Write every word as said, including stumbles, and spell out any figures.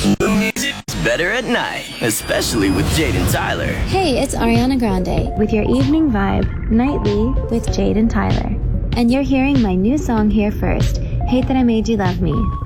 It's better at night, especially with Jade and Tyler. Hey, it's Ariana Grande with your evening vibe, nightly with Jade and Tyler. And you're hearing my new song here first, Hate That I Made You Love Me.